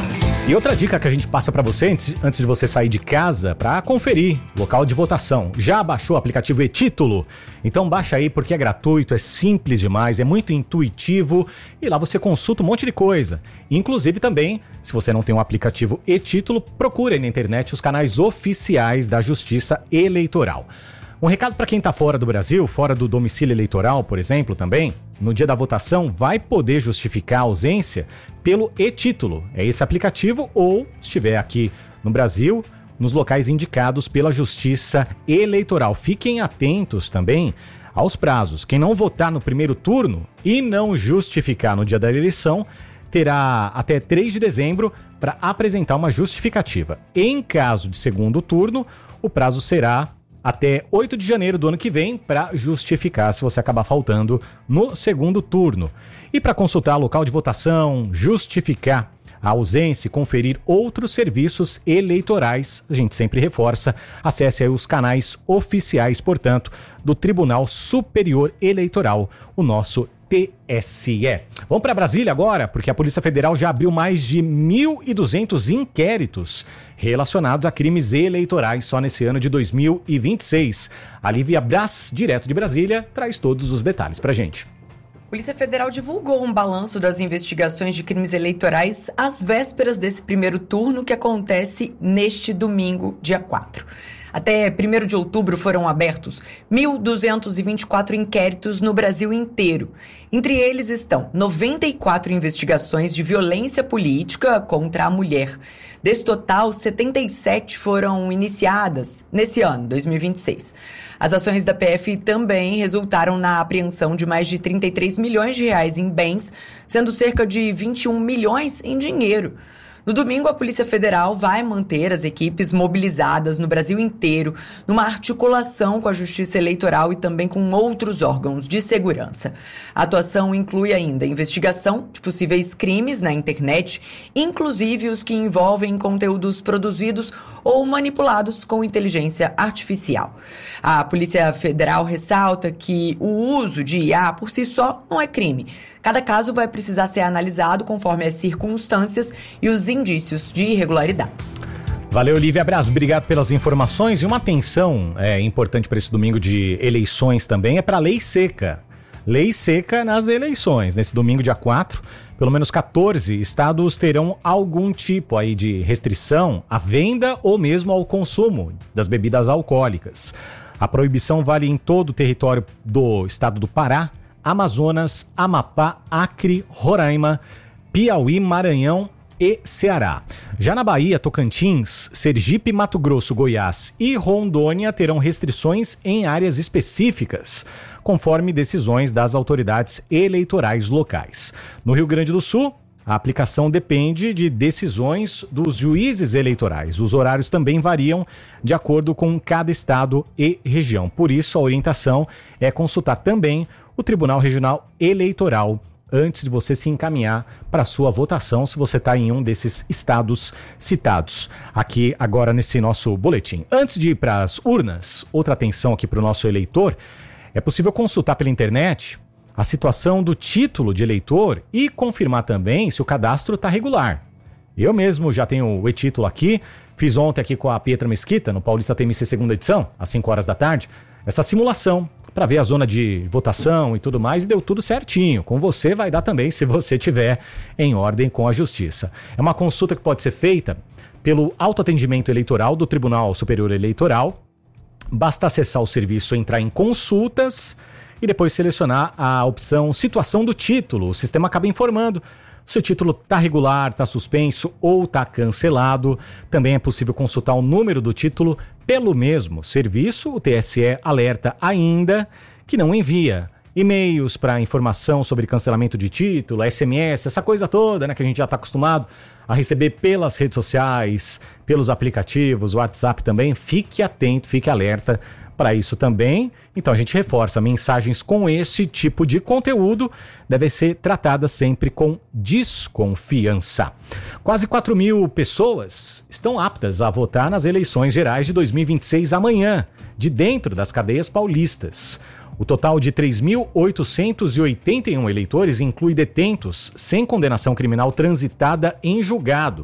E outra dica que a gente passa para você antes, antes de você sair de casa para conferir local de votação. Já baixou o aplicativo e-Título? Então baixa aí porque é gratuito, é simples demais, é muito intuitivo e lá você consulta um monte de coisa. Inclusive também, se você não tem um aplicativo e-Título, procure aí na internet os canais oficiais da Justiça Eleitoral. Um recado para quem está fora do Brasil, fora do domicílio eleitoral, por exemplo, também, no dia da votação vai poder justificar a ausência pelo e-Título. É esse aplicativo ou, se estiver aqui no Brasil, nos locais indicados pela Justiça Eleitoral. Fiquem atentos também aos prazos. Quem não votar no primeiro turno e não justificar no dia da eleição, terá até três de dezembro para apresentar uma justificativa. Em caso de segundo turno, o prazo será até oito de janeiro do ano que vem para justificar se você acabar faltando no segundo turno. E para consultar local de votação, justificar a ausência e conferir outros serviços eleitorais, a gente sempre reforça, acesse aí os canais oficiais, portanto, do Tribunal Superior Eleitoral, o nosso T S E. Vamos para Brasília agora, porque a Polícia Federal já abriu mais de mil e duzentos inquéritos relacionados a crimes eleitorais só nesse ano de dois mil e vinte e seis. A Lívia Brás, direto de Brasília, traz todos os detalhes pra gente. A Polícia Federal divulgou um balanço das investigações de crimes eleitorais às vésperas desse primeiro turno que acontece neste domingo, dia quatro. Até primeiro de outubro foram abertos mil duzentos e vinte e quatro inquéritos no Brasil inteiro. Entre eles estão noventa e quatro investigações de violência política contra a mulher. Desse total, setenta e sete foram iniciadas nesse ano, dois mil e vinte e seis. As ações da P F também resultaram na apreensão de mais de trinta e três milhões de reais em bens, sendo cerca de vinte e um milhões em dinheiro. No domingo, a Polícia Federal vai manter as equipes mobilizadas no Brasil inteiro, numa articulação com a Justiça Eleitoral e também com outros órgãos de segurança. A atuação inclui ainda investigação de possíveis crimes na internet, inclusive os que envolvem conteúdos produzidos ou manipulados com inteligência artificial. A Polícia Federal ressalta que o uso de I A por si só não é crime. Cada caso vai precisar ser analisado conforme as circunstâncias e os indícios de irregularidades. Valeu, Lívia Brás, obrigado pelas informações. E uma atenção é, importante para esse domingo de eleições também é para a lei seca. Lei seca nas eleições. Nesse domingo, dia quatro, pelo menos quatorze estados terão algum tipo aí de restrição à venda ou mesmo ao consumo das bebidas alcoólicas. A proibição vale em todo o território do estado do Pará, Amazonas, Amapá, Acre, Roraima, Piauí, Maranhão e Ceará. Já na Bahia, Tocantins, Sergipe, Mato Grosso, Goiás e Rondônia terão restrições em áreas específicas, conforme decisões das autoridades eleitorais locais. No Rio Grande do Sul, a aplicação depende de decisões dos juízes eleitorais. Os horários também variam de acordo com cada estado e região. Por isso, a orientação é consultar também o Tribunal Regional Eleitoral antes de você se encaminhar para a sua votação, se você está em um desses estados citados aqui agora nesse nosso boletim. Antes de ir para as urnas, outra atenção aqui para o nosso eleitor, é possível consultar pela internet a situação do título de eleitor e confirmar também se o cadastro está regular. Eu mesmo já tenho o e-título aqui, fiz ontem aqui com a Pietra Mesquita, no Paulista T M C segunda edição, às cinco horas da tarde, essa simulação para ver a zona de votação e tudo mais, e deu tudo certinho. Com você vai dar também, se você tiver em ordem com a Justiça. É uma consulta que pode ser feita pelo autoatendimento eleitoral do Tribunal Superior Eleitoral. Basta acessar o serviço, entrar em consultas e depois selecionar a opção situação do título. O sistema acaba informando se o título está regular, está suspenso ou está cancelado. Também é possível consultar o número do título pelo mesmo serviço. O T S E alerta ainda que não envia e-mails para informação sobre cancelamento de título, S M S, essa coisa toda, né, que a gente já está acostumado a receber pelas redes sociais, pelos aplicativos, WhatsApp também. Fique atento, fique alerta para isso também. Então a gente reforça, mensagens com esse tipo de conteúdo devem ser tratadas sempre com desconfiança. Quase quatro mil pessoas estão aptas a votar nas eleições gerais de dois mil e vinte e seis amanhã, de dentro das cadeias paulistas. O total de três mil oitocentos e oitenta e um eleitores inclui detentos sem condenação criminal transitada em julgado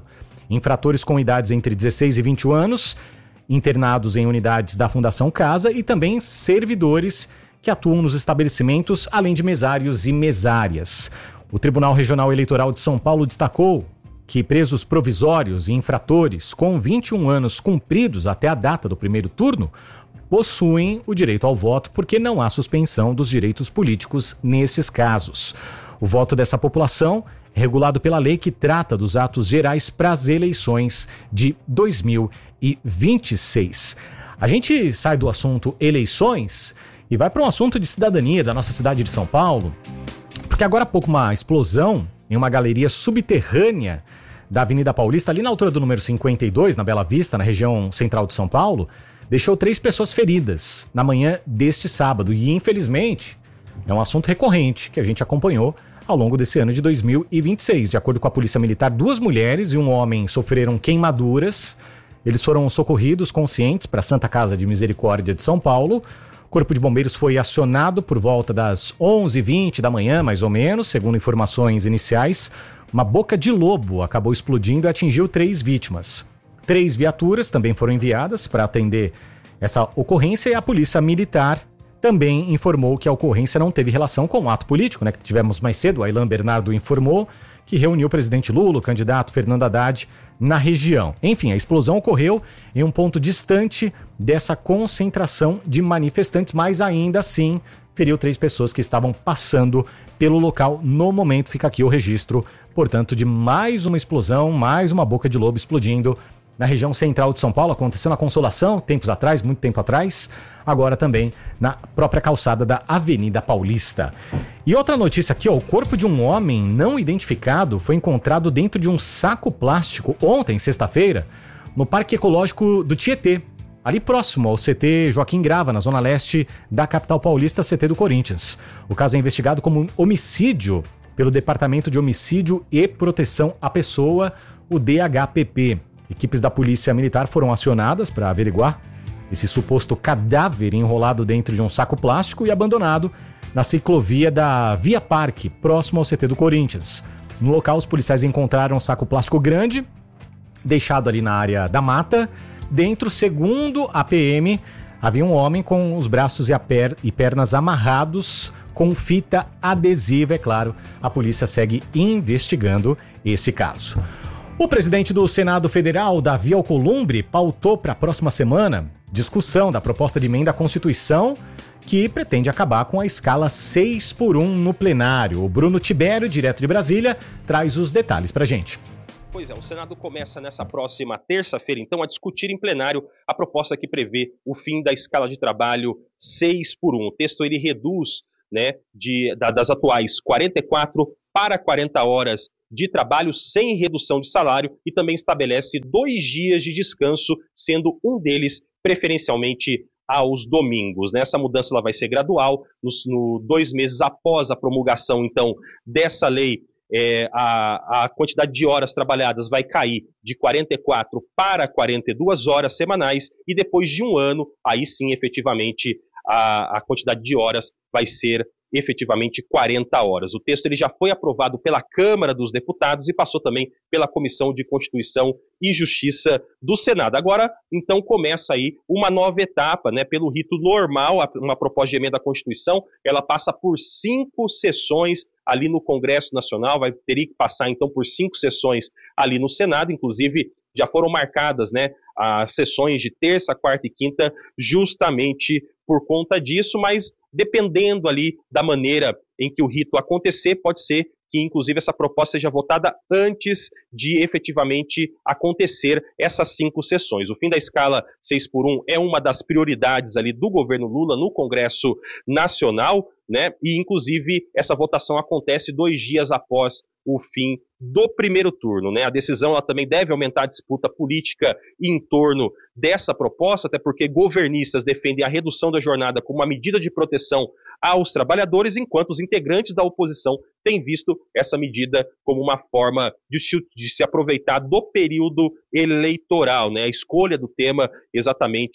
infratores com idades entre dezesseis e vinte anos, internados em unidades da Fundação Casa e também servidores que atuam nos estabelecimentos, além de mesários e mesárias. O Tribunal Regional Eleitoral de São Paulo destacou que presos provisórios e infratores com vinte e um anos cumpridos até a data do primeiro turno possuem o direito ao voto porque não há suspensão dos direitos políticos nesses casos. O voto dessa população é regulado pela lei que trata dos atos gerais para as eleições de dois mil e vinte e seis. A gente sai do assunto eleições e vai para um assunto de cidadania da nossa cidade de São Paulo, porque agora há pouco uma explosão em uma galeria subterrânea da Avenida Paulista, ali na altura do número cinquenta e dois, na Bela Vista, na região central de São Paulo, deixou três pessoas feridas na manhã deste sábado. E, infelizmente, é um assunto recorrente que a gente acompanhou ao longo desse ano de dois mil e vinte e seis. De acordo com a Polícia Militar, duas mulheres e um homem sofreram queimaduras. Eles foram socorridos conscientes para a Santa Casa de Misericórdia de São Paulo. O Corpo de Bombeiros foi acionado por volta das onze e vinte da manhã, mais ou menos, segundo informações iniciais. Uma boca de lobo acabou explodindo e atingiu três vítimas. Três viaturas também foram enviadas para atender essa ocorrência e a Polícia Militar também informou que a ocorrência não teve relação com o ato político, né, que tivemos mais cedo. A Aylan Bernardo informou que reuniu o presidente Lula, o candidato Fernando Haddad, na região. Enfim, a explosão ocorreu em um ponto distante dessa concentração de manifestantes, mas ainda assim feriu três pessoas que estavam passando pelo local no momento. Fica aqui o registro, portanto, de mais uma explosão, mais uma boca de lobo explodindo na região central de São Paulo. Aconteceu na Consolação, tempos atrás, muito tempo atrás, agora também na própria calçada da Avenida Paulista. E outra notícia aqui, ó, o corpo de um homem não identificado foi encontrado dentro de um saco plástico ontem, sexta-feira, no Parque Ecológico do Tietê, ali próximo ao C T Joaquim Grava, na zona leste da capital paulista, C T do Corinthians. O caso é investigado como homicídio pelo Departamento de Homicídio e Proteção à Pessoa, o D H P P. Equipes da Polícia Militar foram acionadas para averiguar esse suposto cadáver enrolado dentro de um saco plástico e abandonado na ciclovia da Via Parque, próximo ao C T do Corinthians. No local, os policiais encontraram um saco plástico grande, deixado ali na área da mata. Dentro, segundo a P M, havia um homem com os braços e, a per- e pernas amarrados com fita adesiva. É claro, a polícia segue investigando esse caso. O presidente do Senado Federal, Davi Alcolumbre, pautou para a próxima semana discussão da proposta de emenda à Constituição que pretende acabar com a escala seis por um no plenário. O Bruno Tibério, direto de Brasília, traz os detalhes para a gente. Pois é, o Senado começa nessa próxima terça-feira, então, a discutir em plenário a proposta que prevê o fim da escala de trabalho seis por um. O texto ele reduz, né, de, da, das atuais quarenta e quatro para quarenta horas de trabalho sem redução de salário e também estabelece dois dias de descanso, sendo um deles preferencialmente aos domingos. Né? Essa mudança ela vai ser gradual, nos no, dois meses após a promulgação, então, dessa lei, é, a, a quantidade de horas trabalhadas vai cair de quarenta e quatro para quarenta e duas horas semanais e depois de um ano, aí sim, efetivamente, a, a quantidade de horas vai ser efetivamente quarenta horas. O texto ele já foi aprovado pela Câmara dos Deputados e passou também pela Comissão de Constituição e Justiça do Senado. Agora, então, começa aí uma nova etapa, né? Pelo rito normal, uma proposta de emenda à Constituição, ela passa por cinco sessões ali no Congresso Nacional, vai ter que passar, então, por cinco sessões ali no Senado, inclusive já foram marcadas, né, as sessões de terça, quarta e quinta, justamente por conta disso, mas dependendo ali da maneira em que o rito acontecer, pode ser que, inclusive, essa proposta seja votada antes de efetivamente acontecer essas cinco sessões. O fim da escala seis por um é uma das prioridades ali do governo Lula no Congresso Nacional, né? E, inclusive, essa votação acontece dois dias após o fim do primeiro turno, né? A decisão ela também deve aumentar a disputa política em torno dessa proposta, até porque governistas defendem a redução da jornada como uma medida de proteção aos trabalhadores, enquanto os integrantes da oposição têm visto essa medida como uma forma de se, de se aproveitar do período eleitoral, né? A escolha do tema exatamente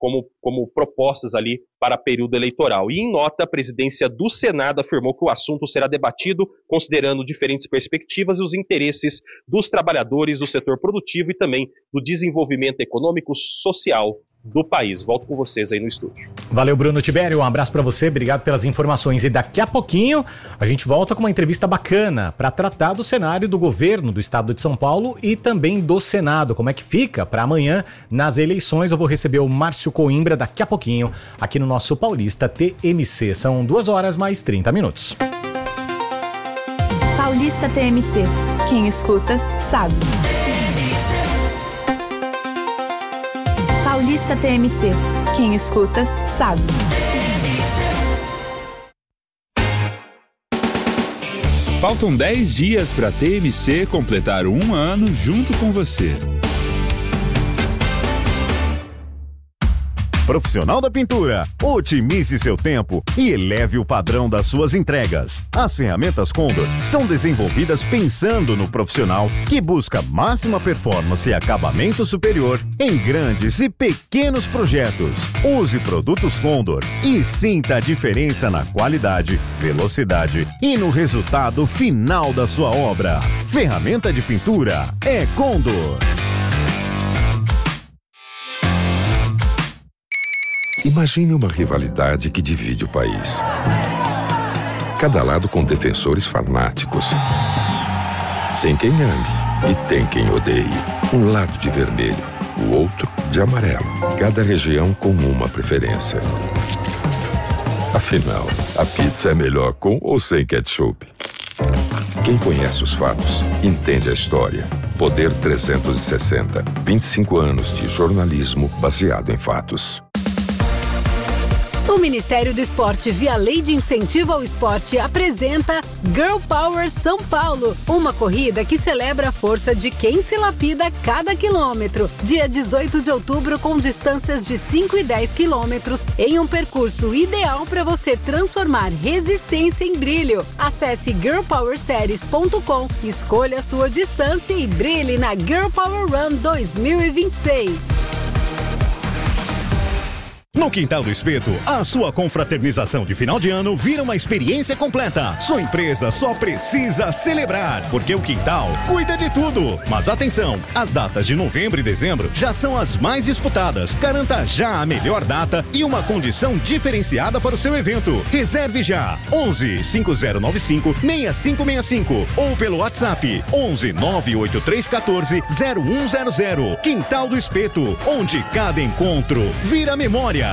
como, como propostas ali para período eleitoral. E em nota, a presidência do Senado afirmou que o assunto será debatido considerando diferentes perspectivas e os interesses dos trabalhadores do setor produtivo e também do desenvolvimento econômico social do país. Volto com vocês aí no estúdio. Valeu, Bruno Tibério, um abraço pra você, obrigado pelas informações. E daqui a pouquinho a gente volta com uma entrevista bacana para tratar do cenário do governo do estado de São Paulo e também do Senado, como é que fica para amanhã nas eleições. Eu vou receber o Márcio Coimbra daqui a pouquinho aqui no nosso Paulista T M C. São duas horas mais trinta minutos. Paulista T M C. Quem escuta, sabe. Paulista T M C. Quem escuta, sabe. Faltam dez dias para a T M C completar um ano junto com você. Profissional da pintura, otimize seu tempo e eleve o padrão das suas entregas. As ferramentas Condor são desenvolvidas pensando no profissional que busca máxima performance e acabamento superior em grandes e pequenos projetos. Use produtos Condor e sinta a diferença na qualidade, velocidade e no resultado final da sua obra. Ferramenta de pintura é Condor. Imagine uma rivalidade que divide o país. Cada lado com defensores fanáticos. Tem quem ame e tem quem odeie. Um lado de vermelho, o outro de amarelo. Cada região com uma preferência. Afinal, a pizza é melhor com ou sem ketchup? Quem conhece os fatos, entende a história. Poder trezentos e sessenta. vinte e cinco anos de jornalismo baseado em fatos. O Ministério do Esporte, via Lei de Incentivo ao Esporte, apresenta Girl Power São Paulo, uma corrida que celebra a força de quem se lapida a cada quilômetro. Dia dezoito de outubro, com distâncias de cinco e dez quilômetros, em um percurso ideal para você transformar resistência em brilho. Acesse girl power series ponto com, escolha a sua distância e brilhe na Girl Power Run dois mil e vinte e seis. No Quintal do Espeto, a sua confraternização de final de ano vira uma experiência completa. Sua empresa só precisa celebrar, porque o Quintal cuida de tudo. Mas atenção, as datas de novembro e dezembro já são as mais disputadas. Garanta já a melhor data e uma condição diferenciada para o seu evento. Reserve já, onze, cinco zero nove cinco, seis cinco seis cinco ou pelo WhatsApp onze, nove oito três um quatro, zero um zero zero. Quintal do Espeto, onde cada encontro vira memória.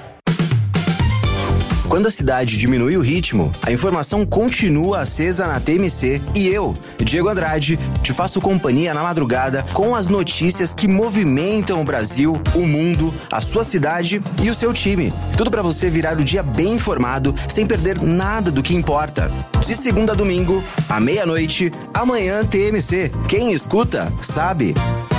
Quando a cidade diminui o ritmo, a informação continua acesa na T M C e eu, Diego Andrade, te faço companhia na madrugada com as notícias que movimentam o Brasil, o mundo, a sua cidade e o seu time. Tudo para você virar o dia bem informado, sem perder nada do que importa. De segunda a domingo, à meia-noite, amanhã T M C. Quem escuta, sabe.